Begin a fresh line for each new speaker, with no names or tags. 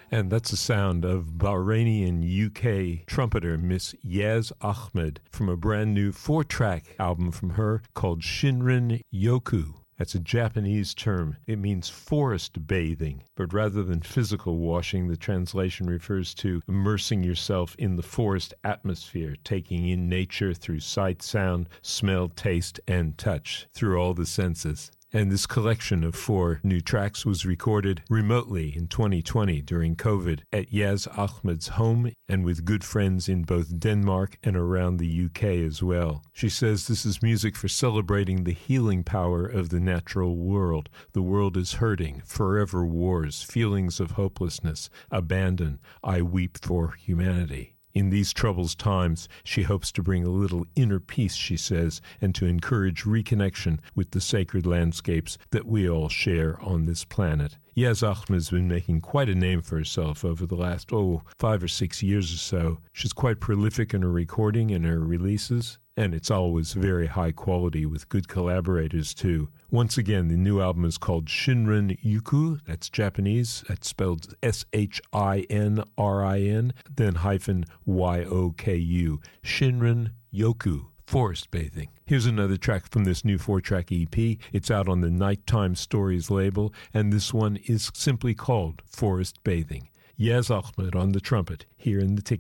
And that's the sound of Bahraini UK trumpeter Miss Yaz Ahmed from a brand new 4-track album from her called Shinrin Yoku. That's a Japanese term. It means forest bathing, but rather than physical washing, the translation refers to immersing yourself in the forest atmosphere, taking in nature through sight, sound, smell, taste, and touch, through all the senses. And this collection of 4 new tracks was recorded remotely in 2020 during COVID at Yaz Ahmed's home and with good friends in both Denmark and around the UK as well. She says this is music for celebrating the healing power of the natural world. The world is hurting, forever wars, feelings of hopelessness, abandon. I weep for humanity. In these troubled times, she hopes to bring a little inner peace, she says, and to encourage reconnection with the sacred landscapes that we all share on this planet. Yaz Ahmed has been making quite a name for herself over the last, 5 or 6 years or so. She's quite prolific in her recording and her releases, and it's always very high quality with good collaborators too. Once again, the new album is called Shinrin Yoku. That's Japanese. That's spelled Shinrin, then hyphen Yoku. Shinrin Yoku. Forest bathing. Here's another track from this new 4-track EP. It's out on the Nighttime Stories label, and this one is simply called Forest Bathing. Yaz Ahmed on the trumpet here in the Ticket.